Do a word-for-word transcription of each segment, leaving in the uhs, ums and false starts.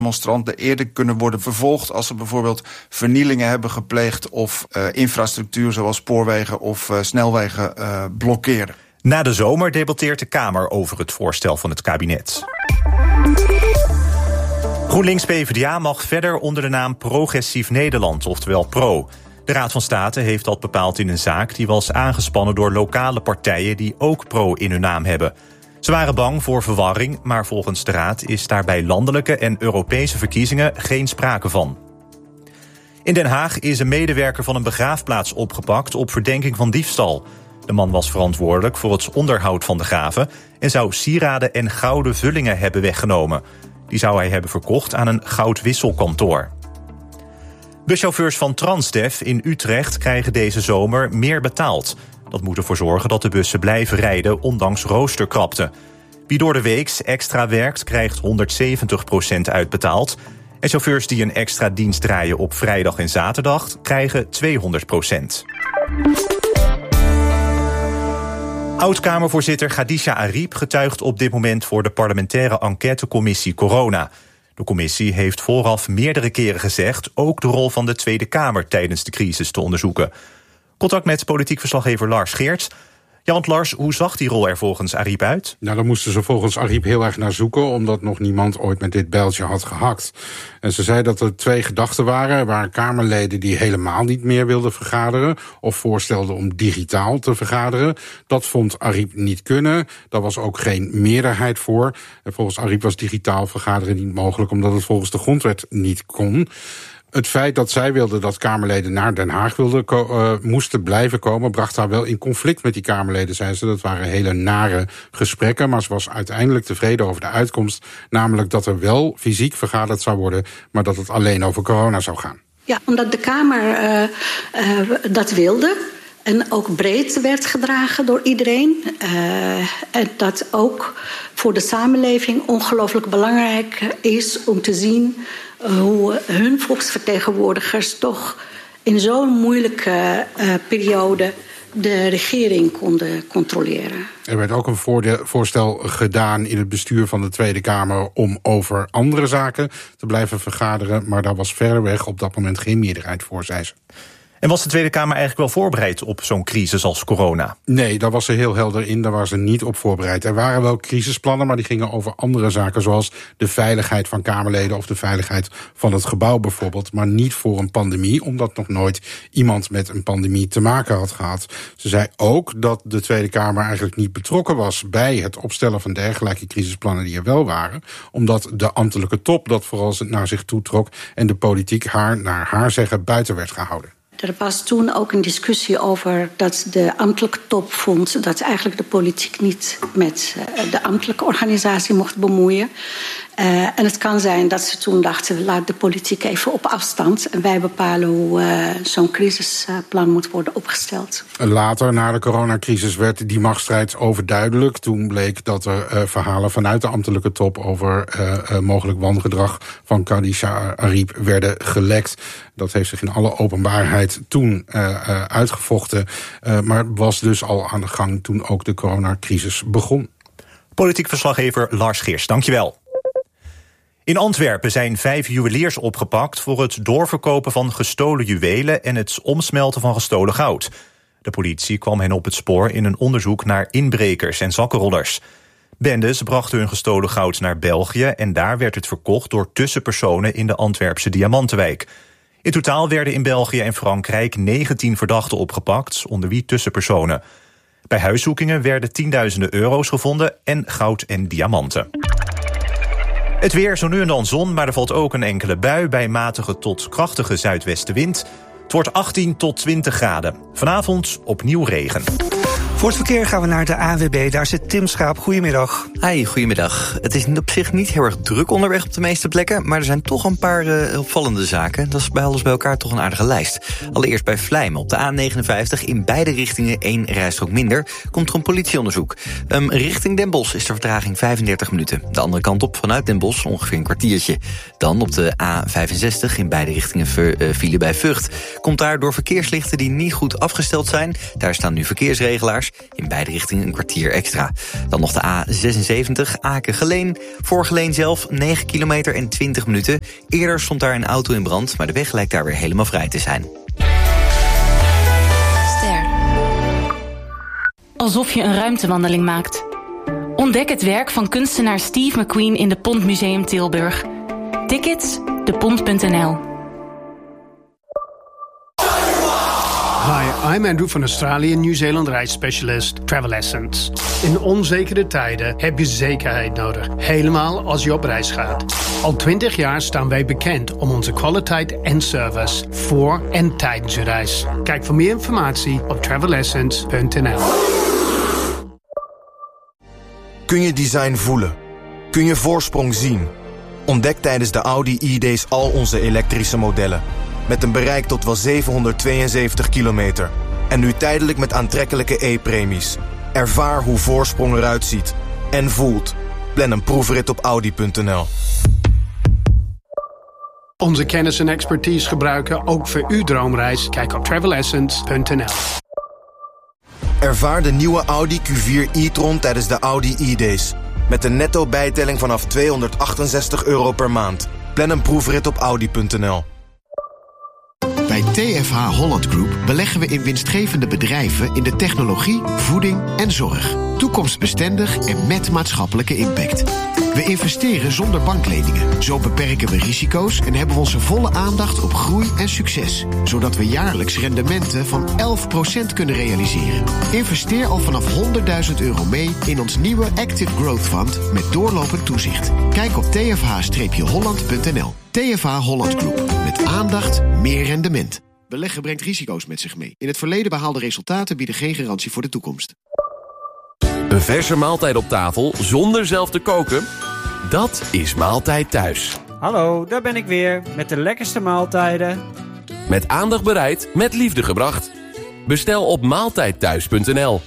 demonstranten eerder kunnen worden vervolgd als ze bijvoorbeeld vernielingen hebben gepleegd of uh, infrastructuur zoals spoorwegen of uh, snelwegen uh, blokkeren. Na de zomer debatteert de Kamer over het voorstel van het kabinet. GroenLinks-P v d A mag verder onder de naam Progressief Nederland, oftewel PRO. De Raad van State heeft dat bepaald in een zaak die was aangespannen door lokale partijen die ook PRO in hun naam hebben. Ze waren bang voor verwarring, maar volgens de Raad is daar bij landelijke en Europese verkiezingen geen sprake van. In Den Haag is een medewerker van een begraafplaats opgepakt op verdenking van diefstal. De man was verantwoordelijk voor het onderhoud van de graven en zou sieraden en gouden vullingen hebben weggenomen. Die zou hij hebben verkocht aan een goudwisselkantoor. Buschauffeurs van Transdev in Utrecht krijgen deze zomer meer betaald. Dat moet ervoor zorgen dat de bussen blijven rijden, ondanks roosterkrapte. Wie door de weeks extra werkt, krijgt honderdzeventig procent uitbetaald. En chauffeurs die een extra dienst draaien op vrijdag en zaterdag krijgen tweehonderd procent. Oud-Kamervoorzitter Khadija Arib getuigt op dit moment voor de parlementaire enquêtecommissie Corona. De commissie heeft vooraf meerdere keren gezegd ook de rol van de Tweede Kamer tijdens de crisis te onderzoeken. Contact met politiek verslaggever Lars Geerts. Ja, want Lars, hoe zag die rol er volgens Arib uit? Nou, daar moesten ze volgens Arib heel erg naar zoeken, omdat nog niemand ooit met dit bijltje had gehakt. En ze zei dat er twee gedachten waren. Er waren Kamerleden die helemaal niet meer wilden vergaderen of voorstelden om digitaal te vergaderen. Dat vond Arib niet kunnen. Daar was ook geen meerderheid voor. En volgens Arib was digitaal vergaderen niet mogelijk, omdat het volgens de grondwet niet kon. Het feit dat zij wilde dat Kamerleden naar Den Haag wilden ko- uh, moesten blijven komen, bracht haar wel in conflict met die Kamerleden, zei ze. Dat waren hele nare gesprekken, maar ze was uiteindelijk tevreden over de uitkomst. Namelijk dat er wel fysiek vergaderd zou worden, maar dat het alleen over corona zou gaan. Ja, omdat de Kamer uh, uh, dat wilde. En ook breed werd gedragen door iedereen. Uh, en dat ook voor de samenleving ongelooflijk belangrijk is om te zien hoe hun volksvertegenwoordigers toch in zo'n moeilijke uh, periode de regering konden controleren. Er werd ook een voorde- voorstel gedaan in het bestuur van de Tweede Kamer om over andere zaken te blijven vergaderen, maar daar was verreweg op dat moment geen meerderheid voor, zei ze. En was de Tweede Kamer eigenlijk wel voorbereid op zo'n crisis als corona? Nee, daar was ze heel helder in, daar was ze niet op voorbereid. Er waren wel crisisplannen, maar die gingen over andere zaken, zoals de veiligheid van Kamerleden of de veiligheid van het gebouw bijvoorbeeld, maar niet voor een pandemie, omdat nog nooit iemand met een pandemie te maken had gehad. Ze zei ook dat de Tweede Kamer eigenlijk niet betrokken was bij het opstellen van dergelijke crisisplannen die er wel waren, omdat de ambtelijke top dat vooral naar zich toetrok en de politiek haar, naar haar zeggen, buiten werd gehouden. Er was toen ook een discussie over dat de ambtelijke top vond dat eigenlijk de politiek niet met de ambtelijke organisatie mocht bemoeien. Uh, en het kan zijn dat ze toen dachten, laat de politiek even op afstand en wij bepalen hoe uh, zo'n crisisplan moet worden opgesteld. Later, na de coronacrisis, werd die machtsstrijd overduidelijk. Toen bleek dat er uh, verhalen vanuit de ambtelijke top over uh, uh, mogelijk wangedrag van Khadija Arib werden gelekt. Dat heeft zich in alle openbaarheid toen uh, uh, uitgevochten, uh, maar was dus al aan de gang toen ook de coronacrisis begon. Politiek verslaggever Lars Geers, dankjewel. In Antwerpen zijn vijf juweliers opgepakt voor het doorverkopen van gestolen juwelen en het omsmelten van gestolen goud. De politie kwam hen op het spoor in een onderzoek naar inbrekers en zakkenrollers. Bendes brachten hun gestolen goud naar België en daar werd het verkocht door tussenpersonen in de Antwerpse Diamantenwijk. In totaal werden in België en Frankrijk negentien verdachten opgepakt, onder wie tussenpersonen. Bij huiszoekingen werden tienduizenden euro's gevonden en goud en diamanten. Het weer, zo nu en dan zon, maar er valt ook een enkele bui bij matige tot krachtige zuidwestenwind. Het wordt achttien tot twintig graden. Vanavond opnieuw regen. Voor het verkeer gaan we naar de A N W B. Daar zit Tim Schaap. Goedemiddag. Hi, goedemiddag. Het is op zich niet heel erg druk onderweg op de meeste plekken, maar er zijn toch een paar uh, opvallende zaken. Dat is bij alles bij elkaar toch een aardige lijst. Allereerst bij Vlijmen op de A negenenvijftig in beide richtingen één rijstrook minder. Komt er een politieonderzoek. Um, richting Den Bosch is de vertraging vijfendertig minuten. De andere kant op vanuit Den Bosch ongeveer een kwartiertje. Dan op de A vijfenzestig in beide richtingen uh, file bij Vught. Komt daar door verkeerslichten die niet goed afgesteld zijn. Daar staan nu verkeersregelaars. In beide richtingen een kwartier extra. Dan nog de A zesenzeventig Aken-Geleen. Voor Geleen zelf negen kilometer en twintig minuten. Eerder stond daar een auto in brand, maar de weg lijkt daar weer helemaal vrij te zijn. Ster. Alsof je een ruimtewandeling maakt. Ontdek het werk van kunstenaar Steve McQueen in de Pont Museum Tilburg. Tickets, de pont punt n l. Hi, I'm Andrew van Australië, Nieuw-Zeeland reisspecialist Travel Essence. In onzekere tijden heb je zekerheid nodig, helemaal als je op reis gaat. Al twintig jaar staan wij bekend om onze kwaliteit en service voor en tijdens je reis. Kijk voor meer informatie op travel essence punt n l. Kun je design voelen? Kun je voorsprong zien? Ontdek tijdens de Audi e-days al onze elektrische modellen. Met een bereik tot wel zevenhonderdtweeënzeventig kilometer. En nu tijdelijk met aantrekkelijke e-premies. Ervaar hoe voorsprong eruit ziet. En voelt. Plan een proefrit op audi punt n l. Onze kennis en expertise gebruiken ook voor uw droomreis. Kijk op travel essence punt n l. Ervaar de nieuwe Audi Q vier e-tron tijdens de Audi e-days. Met een netto bijtelling vanaf tweehonderdachtenzestig euro per maand. Plan een proefrit op audi punt n l. Bij T F H Holland Group beleggen we in winstgevende bedrijven in de technologie, voeding en zorg. Toekomstbestendig en met maatschappelijke impact. We investeren zonder bankleningen. Zo beperken we risico's en hebben we onze volle aandacht op groei en succes. Zodat we jaarlijks rendementen van elf procent kunnen realiseren. Investeer al vanaf honderdduizend euro mee in ons nieuwe Active Growth Fund met doorlopend toezicht. Kijk op t f h holland punt n l. T F H Holland Group. Met aandacht, meer rendement. Beleggen brengt risico's met zich mee. In het verleden behaalde resultaten bieden geen garantie voor de toekomst. Een verse maaltijd op tafel zonder zelf te koken? Dat is Maaltijd Thuis. Hallo, daar ben ik weer met de lekkerste maaltijden. Met aandacht bereid, met liefde gebracht. Bestel op maaltijd thuis punt n l.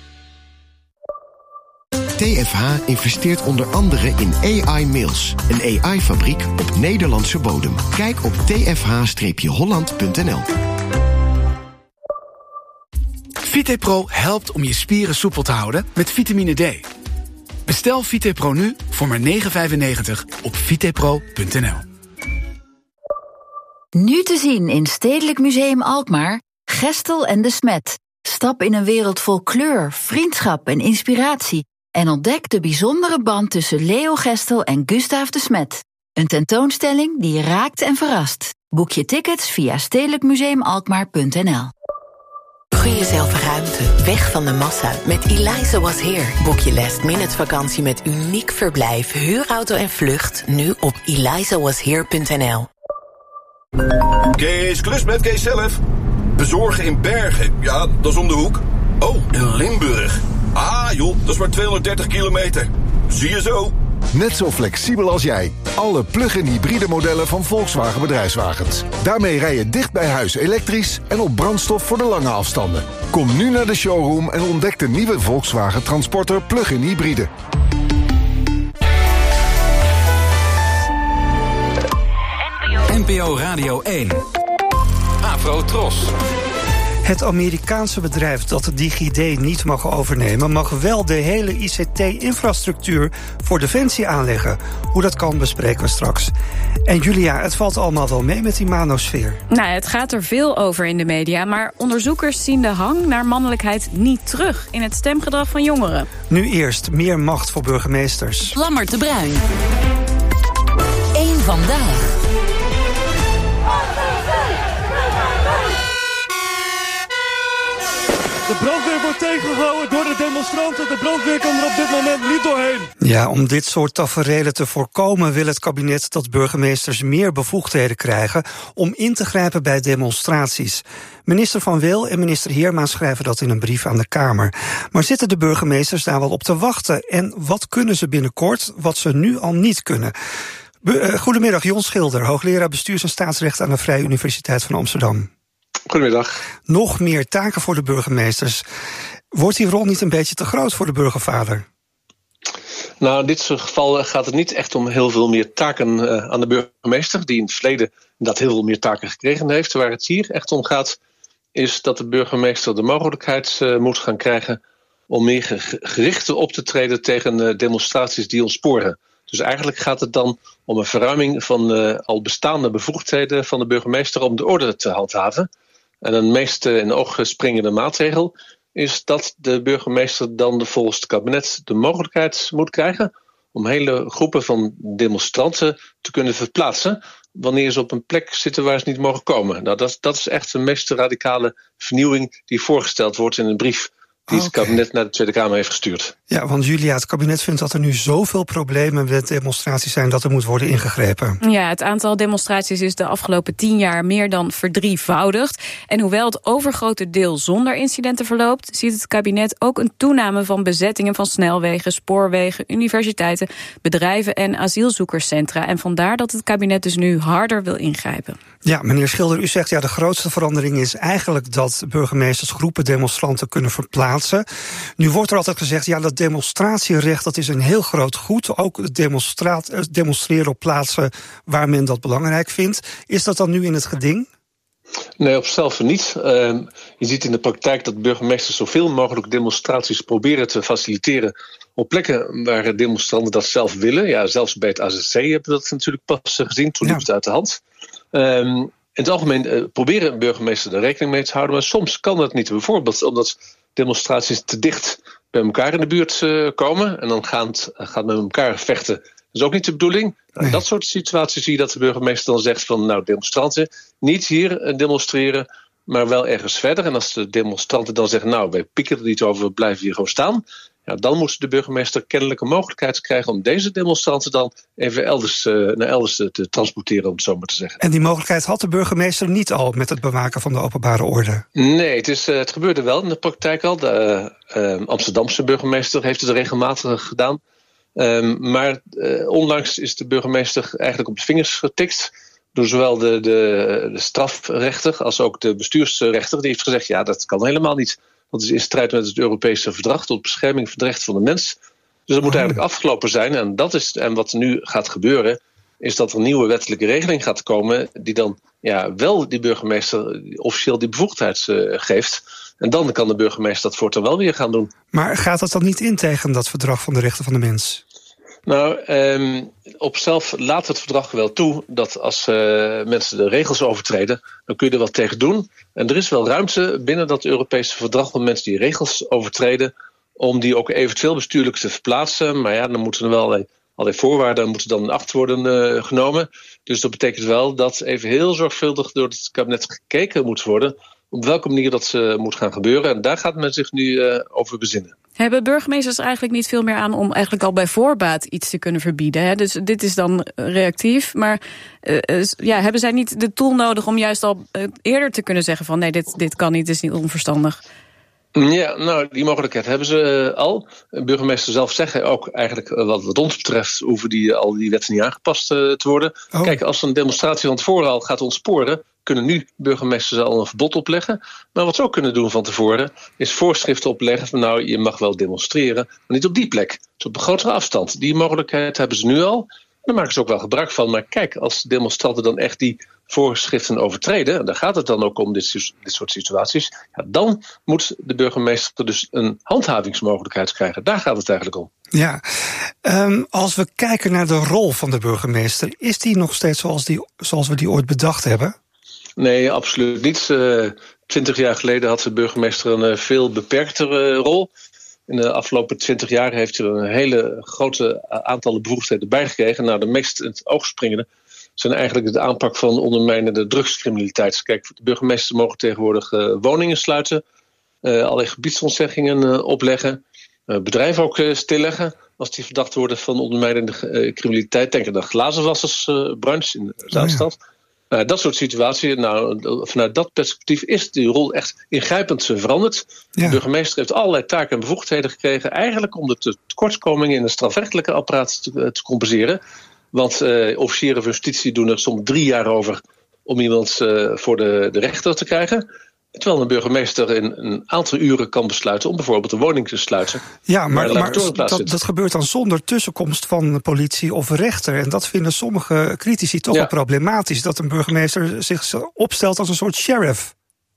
T F H investeert onder andere in A I Mills, een A I-fabriek op Nederlandse bodem. Kijk op t f h holland punt n l. VitePro helpt om je spieren soepel te houden met vitamine D. Bestel VitePro nu voor maar negen vijfennegentig op vitepro punt n l. Nu te zien in Stedelijk Museum Alkmaar, Gestel en de Smet. Stap in een wereld vol kleur, vriendschap en inspiratie. En ontdek de bijzondere band tussen Leo Gestel en Gustav de Smet. Een tentoonstelling die je raakt en verrast. Boek je tickets via stedelijk museum alkmaar punt n l. Gun jezelf ruimte, weg van de massa. Met Eliza Was Here. Boek je last minute vakantie met uniek verblijf, huurauto en vlucht. Nu op eliza was here punt n l. Kees Klus met Kees zelf. Bezorgen in Bergen. Ja, dat is om de hoek. Oh, in Limburg. Ah joh, dat is maar tweehonderddertig kilometer. Zie je zo. Net zo flexibel als jij. Alle plug-in hybride modellen van Volkswagen Bedrijfswagens. Daarmee rij je dicht bij huis elektrisch en op brandstof voor de lange afstanden. Kom nu naar de showroom en ontdek de nieuwe Volkswagen Transporter plug-in hybride. N P O Radio één. Afro Tros. Het Amerikaanse bedrijf dat DigiD niet mag overnemen, mag wel de hele I C T-infrastructuur voor Defensie aanleggen. Hoe dat kan, bespreken we straks. En Julia, het valt allemaal wel mee met die manosfeer. Nou, het gaat er veel over in de media, maar onderzoekers zien de hang naar mannelijkheid niet terug in het stemgedrag van jongeren. Nu eerst meer macht voor burgemeesters. Lammert de Bruin. Eén vandaag. De brandweer wordt tegengehouden door de demonstranten. De brandweer kan er op dit moment niet doorheen. Ja, om dit soort taferelen te voorkomen wil het kabinet dat burgemeesters meer bevoegdheden krijgen om in te grijpen bij demonstraties. Minister Van Wil en minister Heerma schrijven dat in een brief aan de Kamer. Maar zitten de burgemeesters daar wel op te wachten? En wat kunnen ze binnenkort wat ze nu al niet kunnen? Be- uh, Goedemiddag, Jon Schilder, hoogleraar bestuurs- en staatsrecht aan de Vrije Universiteit van Amsterdam. Goedemiddag. Nog meer taken voor de burgemeesters. Wordt die rol niet een beetje te groot voor de burgervader? Nou, in dit soort geval gaat het niet echt om heel veel meer taken uh, aan de burgemeester, die in het verleden dat heel veel meer taken gekregen heeft. Waar het hier echt om gaat, is dat de burgemeester de mogelijkheid uh, moet gaan krijgen om meer gericht op te treden tegen demonstraties die ontsporen. Dus eigenlijk gaat het dan om een verruiming van uh, al bestaande bevoegdheden van de burgemeester om de orde te handhaven. En een meest uh, in de oog springende maatregel is dat de burgemeester dan de, volgens het kabinet de mogelijkheid moet krijgen om hele groepen van demonstranten te kunnen verplaatsen wanneer ze op een plek zitten waar ze niet mogen komen. Nou, dat, dat is echt de meest radicale vernieuwing die voorgesteld wordt in een brief die het okay. kabinet naar de Tweede Kamer heeft gestuurd. Ja, want Julia, het kabinet vindt dat er nu zoveel problemen met demonstraties zijn dat er moet worden ingegrepen. Ja, het aantal demonstraties is de afgelopen tien jaar meer dan verdrievoudigd. En hoewel het overgrote deel zonder incidenten verloopt, ziet het kabinet ook een toename van bezettingen van snelwegen, spoorwegen, universiteiten, bedrijven en asielzoekerscentra. En vandaar dat het kabinet dus nu harder wil ingrijpen. Ja, meneer Schilder, u zegt ja, de grootste verandering is eigenlijk dat burgemeesters groepen demonstranten kunnen verplaatsen. Nu wordt er altijd gezegd, ja, dat demonstratierecht dat is een heel groot goed. Ook het demonstreren op plaatsen waar men dat belangrijk vindt. Is dat dan nu in het geding? Nee, op zichzelf niet. Uh, je ziet in de praktijk dat burgemeesters zoveel mogelijk demonstraties proberen te faciliteren op plekken waar demonstranten dat zelf willen. Ja, zelfs bij het A Z C hebben we dat natuurlijk pas gezien, toen liep het uit de hand. Um, in het algemeen uh, proberen burgemeesters er rekening mee te houden, maar soms kan dat niet. Bijvoorbeeld omdat demonstraties te dicht bij elkaar in de buurt uh, komen en dan gaat, gaat met elkaar vechten. Dat is ook niet de bedoeling. Nou, in nee. dat soort situaties zie je dat de burgemeester dan zegt van nou, demonstranten, niet hier demonstreren, maar wel ergens verder. En als de demonstranten dan zeggen nou, wij pieken er niet over, we blijven hier gewoon staan. Ja, dan moet de burgemeester kennelijk een mogelijkheid krijgen om deze demonstranten dan even elders, uh, naar elders te, te transporteren, om het zo maar te zeggen. En die mogelijkheid had de burgemeester niet al met het bewaken van de openbare orde? Nee, het, is, uh, het gebeurde wel in de praktijk al. De uh, Amsterdamse burgemeester heeft het regelmatig gedaan. Um, maar uh, onlangs is de burgemeester eigenlijk op de vingers getikt door zowel de, de, de strafrechter als ook de bestuursrechter. Die heeft gezegd, ja, dat kan helemaal niet. Dat is in strijd met het Europese verdrag tot bescherming van het recht van de mens. Dus dat moet eigenlijk afgelopen zijn. En, dat is, en wat er nu gaat gebeuren, is dat er een nieuwe wettelijke regeling gaat komen die dan ja, wel die burgemeester officieel die bevoegdheid uh, geeft. En dan kan de burgemeester dat voortaan wel weer gaan doen. Maar gaat dat dan niet in tegen dat verdrag van de rechten van de mens? Nou, um, op zelf laat het verdrag wel toe dat als uh, mensen de regels overtreden, dan kun je er wat tegen doen. En er is wel ruimte binnen dat Europese verdrag om mensen die regels overtreden, om die ook eventueel bestuurlijk te verplaatsen. Maar ja, dan moeten er wel allerlei, allerlei voorwaarden moeten dan in acht worden uh, genomen. Dus dat betekent wel dat even heel zorgvuldig door het kabinet gekeken moet worden op welke manier dat uh, moet gaan gebeuren. En daar gaat men zich nu uh, over bezinnen. Hebben burgemeesters eigenlijk niet veel meer aan om eigenlijk al bij voorbaat iets te kunnen verbieden? Hè? Dus dit is dan reactief. Maar uh, ja, hebben zij niet de tool nodig om juist al uh, eerder te kunnen zeggen van nee, dit, dit kan niet, dit is niet onverstandig? Ja, nou, die mogelijkheid hebben ze uh, al. Burgemeesters zelf zeggen ook eigenlijk, uh, wat, wat ons betreft, hoeven die, al die wetten niet aangepast uh, te worden. Oh. Kijk, als een demonstratie van tevoren al gaat ontsporen, kunnen nu burgemeesters al een verbod opleggen. Maar wat ze ook kunnen doen van tevoren, is voorschriften opleggen van nou, je mag wel demonstreren, maar niet op die plek. Dus op een grotere afstand. Die mogelijkheid hebben ze nu al. Daar maken ze ook wel gebruik van. Maar kijk, als demonstranten dan echt die voorschriften overtreden, en daar gaat het dan ook om, dit, dit soort situaties, ja, dan moet de burgemeester dus een handhavingsmogelijkheid krijgen. Daar gaat het eigenlijk om. Ja, um, als we kijken naar de rol van de burgemeester, is die nog steeds zoals, die, zoals we die ooit bedacht hebben? Nee, absoluut niet. Uh, twintig jaar geleden had de burgemeester een uh, veel beperktere uh, rol. In de afgelopen twintig jaar heeft hij een hele grote aantal bevoegdheden bijgekregen. Nou, de meest in het oog springende zijn eigenlijk de aanpak van ondermijnende drugscriminaliteit. Kijk, de burgemeesters mogen tegenwoordig uh, woningen sluiten, uh, allerlei gebiedsontzeggingen uh, opleggen, uh, bedrijven ook uh, stilleggen als die verdacht worden van ondermijnende uh, criminaliteit. Denk aan de glazenwassersbranche uh, in de Zaanstad. Oh, ja. Uh, dat soort situaties, nou, vanuit dat perspectief is die rol echt ingrijpend veranderd. Ja. De burgemeester heeft allerlei taken en bevoegdheden gekregen, eigenlijk om de tekortkomingen in het strafrechtelijke apparaat te, te compenseren. Want uh, officieren van justitie doen er soms drie jaar over om iemand uh, voor de, de rechter te krijgen. Terwijl een burgemeester in een aantal uren kan besluiten om bijvoorbeeld een woning te sluiten. Ja, maar, maar dat, dat gebeurt dan zonder tussenkomst van politie of rechter. En dat vinden sommige critici toch ja. wel problematisch. Dat een burgemeester zich opstelt als een soort sheriff.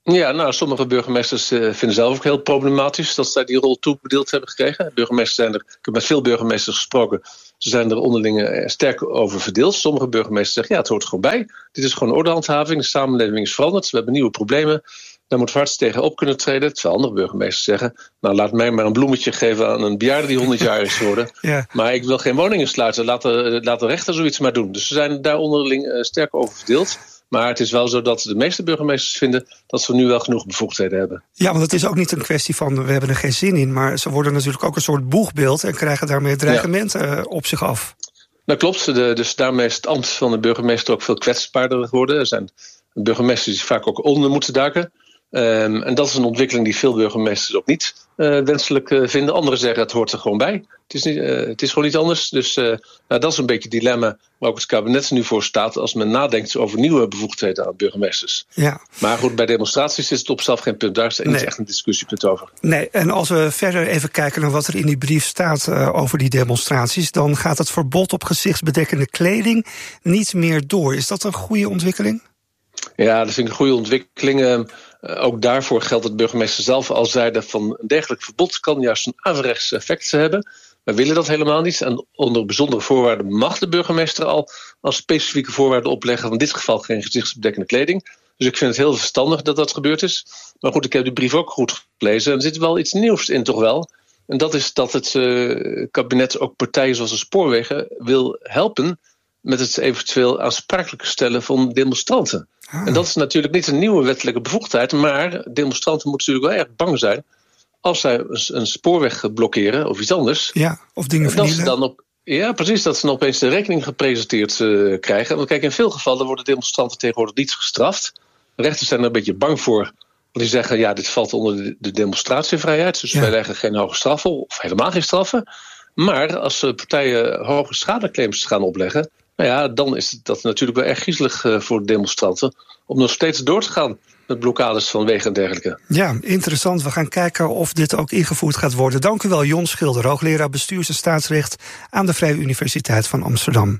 Ja, nou, sommige burgemeesters uh, vinden zelf ook heel problematisch dat zij die rol toebedeeld hebben gekregen. Burgemeesters zijn er, ik heb met veel burgemeesters gesproken, ze zijn er onderling uh, sterk over verdeeld. Sommige burgemeesters zeggen, ja, het hoort er gewoon bij. Dit is gewoon ordehandhaving, de samenleving is veranderd, we hebben nieuwe problemen. Daar moeten we hard tegen op kunnen treden. Terwijl andere burgemeesters zeggen, nou, laat mij maar een bloemetje geven aan een bejaarde die honderd jaar is geworden. Ja. Maar ik wil geen woningen sluiten, laat de, laat de rechter zoiets maar doen. Dus ze zijn daar onderling uh, sterk over verdeeld. Maar het is wel zo dat de meeste burgemeesters vinden dat we nu wel genoeg bevoegdheden hebben. Ja, want het is ook niet een kwestie van we hebben er geen zin in. Maar ze worden natuurlijk ook een soort boegbeeld en krijgen daarmee dreigementen ja. op zich af. Dat klopt. De, dus daarmee is het ambt van de burgemeester ook veel kwetsbaarder geworden. Er zijn burgemeesters die vaak ook onder moeten duiken. Um, en dat is een ontwikkeling die veel burgemeesters ook niet uh, wenselijk uh, vinden. Anderen zeggen het hoort er gewoon bij. Het is, niet, uh, het is gewoon niet anders. Dus uh, nou, dat is een beetje het dilemma waar ook het kabinet nu voor staat als men nadenkt over nieuwe bevoegdheden aan burgemeesters. Ja. Maar goed, bij demonstraties is het op zichzelf geen punt. Daar is er niet nee. echt een discussiepunt over. Nee, en als we verder even kijken naar wat er in die brief staat uh, over die demonstraties, dan gaat het verbod op gezichtsbedekkende kleding niet meer door. Is dat een goede ontwikkeling? Ja, dat vind ik een goede ontwikkeling. Uh, ook daarvoor geldt dat de burgemeester zelf al zeiden van een dergelijk verbod kan juist een averechts effect hebben. Wij willen dat helemaal niet. En onder bijzondere voorwaarden mag de burgemeester al als specifieke voorwaarden opleggen van in dit geval geen gezichtsbedekkende kleding. Dus ik vind het heel verstandig dat dat gebeurd is. Maar goed, ik heb de brief ook goed gelezen. En er zit wel iets nieuws in toch wel. En dat is dat het uh, kabinet ook partijen zoals de spoorwegen wil helpen met het eventueel aansprakelijk stellen van demonstranten. Ah. En dat is natuurlijk niet een nieuwe wettelijke bevoegdheid, maar demonstranten moeten natuurlijk wel erg bang zijn als zij een spoorweg blokkeren of iets anders. Ja, of dingen vernielen. Dat ze dan op, ja, precies, dat ze dan opeens de rekening gepresenteerd uh, krijgen. Want kijk, in veel gevallen worden demonstranten tegenwoordig niet gestraft. De rechters zijn er een beetje bang voor. Want die zeggen, ja, dit valt onder de, de demonstratievrijheid. Dus ja. wij leggen geen hoge straffen of helemaal geen straffen. Maar als partijen hoge schadeclaims gaan opleggen, nou ja, dan is dat natuurlijk wel erg griezelig uh, voor de demonstranten om nog steeds door te gaan met blokkades van wegen en dergelijke. Ja, interessant. We gaan kijken of dit ook ingevoerd gaat worden. Dank u wel, Jon Schilder, hoogleraar bestuurs- en staatsrecht aan de Vrije Universiteit van Amsterdam.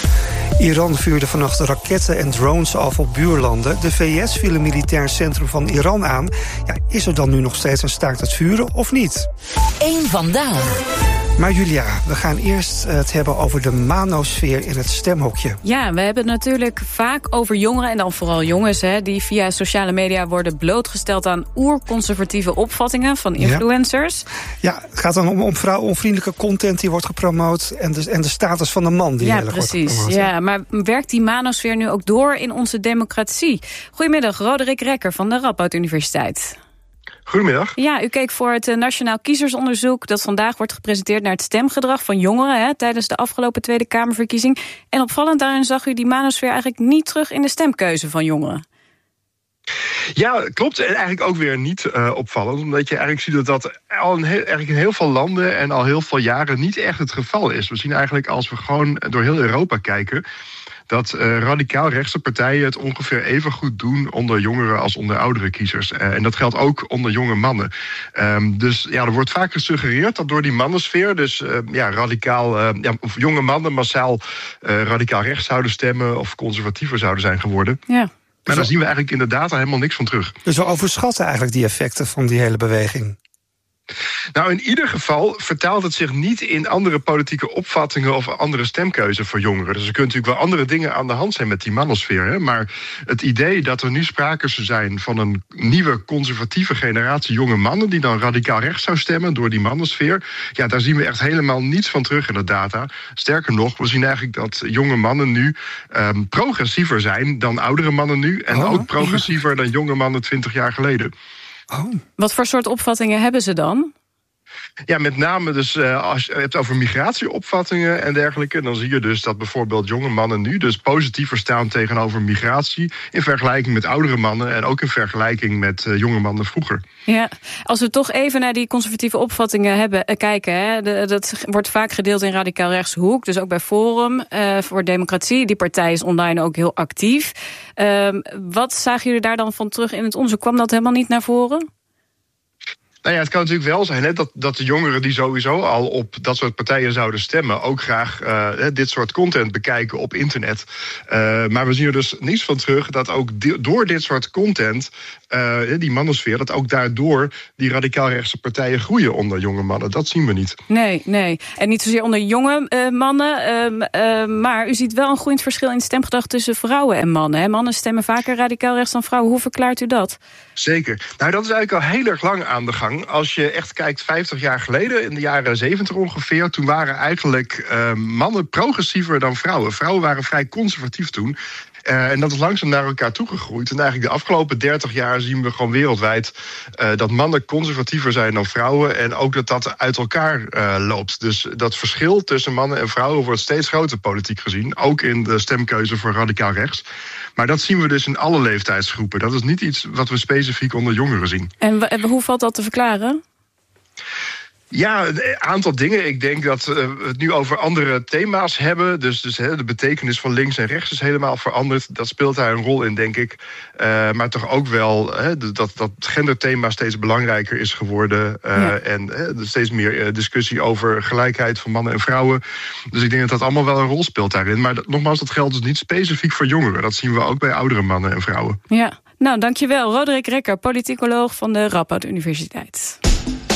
Iran vuurde vannacht raketten en drones af op buurlanden. De V S viel een militair centrum van Iran aan. Ja, is er dan nu nog steeds een staakt het vuren of niet? Eén vandaag. Maar Julia, we gaan eerst het hebben over de manosfeer in het stemhokje. Ja, we hebben het natuurlijk vaak over jongeren, en dan vooral jongens, hè, die via sociale media worden blootgesteld aan oerconservatieve opvattingen van influencers. Ja, ja, het gaat dan om, om vrouwonvriendelijke content die wordt gepromoot en de, en de status van de man die ja, heel erg wordt gepromoot. Ja, precies. Ja, maar werkt die manosfeer nu ook door in onze democratie? Goedemiddag, Roderick Rekker van de Radboud Universiteit. Goedemiddag. Ja, u keek voor het Nationaal Kiezersonderzoek dat vandaag wordt gepresenteerd naar het stemgedrag van jongeren hè, tijdens de afgelopen Tweede Kamerverkiezing. En opvallend daarin zag u die manosfeer eigenlijk niet terug in de stemkeuze van jongeren. Ja, klopt. En eigenlijk ook weer niet uh, opvallend. Omdat je eigenlijk ziet dat dat al in heel, eigenlijk in heel veel landen en al heel veel jaren niet echt het geval is. We zien eigenlijk als we gewoon door heel Europa kijken dat uh, radicaal rechtse partijen het ongeveer even goed doen onder jongeren als onder oudere kiezers. Uh, en dat geldt ook onder jonge mannen. Um, dus ja, er wordt vaak gesuggereerd dat door die mannensfeer, dus uh, ja, radicaal, uh, ja, of jonge mannen massaal uh, radicaal rechts zouden stemmen of conservatiever zouden zijn geworden. Ja. Maar daar zien we eigenlijk in de data helemaal niks van terug. Dus we overschatten eigenlijk die effecten van die hele beweging. Nou, in ieder geval vertaalt het zich niet in andere politieke opvattingen of andere stemkeuze voor jongeren. Dus er kunnen natuurlijk wel andere dingen aan de hand zijn met die manosfeer. Hè? Maar het idee dat er nu sprake zou zijn van een nieuwe conservatieve generatie jonge mannen die dan radicaal rechts zou stemmen door die manosfeer, ja, daar zien we echt helemaal niets van terug in de data. Sterker nog, we zien eigenlijk dat jonge mannen nu um, progressiever zijn dan oudere mannen nu en oh, ook progressiever ja. dan jonge mannen twintig jaar geleden. Oh. Wat voor soort opvattingen hebben ze dan? Ja, met name dus uh, als je het hebt over migratieopvattingen en dergelijke, dan zie je dus dat bijvoorbeeld jonge mannen nu dus positiever staan tegenover migratie in vergelijking met oudere mannen en ook in vergelijking met uh, jonge mannen vroeger. Ja, als we toch even naar die conservatieve opvattingen hebben, uh, kijken, hè, de, dat wordt vaak gedeeld in radicaal rechtse hoek, dus ook bij Forum uh, voor Democratie. Die partij is online ook heel actief. Uh, wat zagen jullie daar dan van terug in het onderzoek? Kwam dat helemaal niet naar voren? Nou ja, het kan natuurlijk wel zijn hè, dat, dat de jongeren die sowieso al op dat soort partijen zouden stemmen ook graag uh, dit soort content bekijken op internet. Uh, maar we zien er dus niets van terug dat ook di- door dit soort content, uh, die mannensfeer, dat ook daardoor die radicaal-rechtse partijen groeien onder jonge mannen. Dat zien we niet. Nee, nee. En niet zozeer onder jonge uh, mannen. Uh, uh, maar u ziet wel een groeiend verschil in stemgedrag tussen vrouwen en mannen. Hè? Mannen stemmen vaker radicaal rechts dan vrouwen. Hoe verklaart u dat? Zeker. Nou, dat is eigenlijk al heel erg lang aan de gang. Als je echt kijkt, vijftig jaar geleden, in de jaren zeventig ongeveer, toen waren eigenlijk uh, mannen progressiever dan vrouwen. Vrouwen waren vrij conservatief toen. Uh, en dat is langzaam naar elkaar toegegroeid. En eigenlijk de afgelopen dertig jaar zien we gewoon wereldwijd uh, dat mannen conservatiever zijn dan vrouwen. En ook dat dat uit elkaar uh, loopt. Dus dat verschil tussen mannen en vrouwen wordt steeds groter politiek gezien. Ook in de stemkeuze voor radicaal rechts. Maar dat zien we dus in alle leeftijdsgroepen. Dat is niet iets wat we specifiek onder jongeren zien. En w- hoe valt dat te verklaren? Ja, een aantal dingen. Ik denk dat we het nu over andere thema's hebben. Dus, dus hè, de betekenis van links en rechts is helemaal veranderd. Dat speelt daar een rol in, denk ik. Uh, maar toch ook wel hè, dat dat genderthema steeds belangrijker is geworden. Uh, ja. En hè, er steeds meer uh, discussie over gelijkheid van mannen en vrouwen. Dus ik denk dat dat allemaal wel een rol speelt daarin. Maar dat, nogmaals, dat geldt dus niet specifiek voor jongeren. Dat zien we ook bij oudere mannen en vrouwen. Ja, nou, dankjewel. Roderick Rekker, politicoloog van de Radboud Universiteit.